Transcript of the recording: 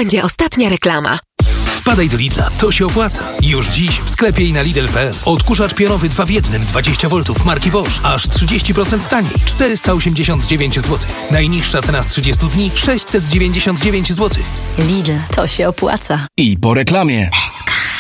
będzie ostatnia reklama. Wpadaj do Lidla, to się opłaca. Już dziś w sklepie i na Lidl.pl. Odkurzacz pionowy 2 w 1, 20V marki Bosch. Aż 30% taniej, 489 zł. Najniższa cena z 30 dni, 699 zł. Lidl, to się opłaca. I po reklamie.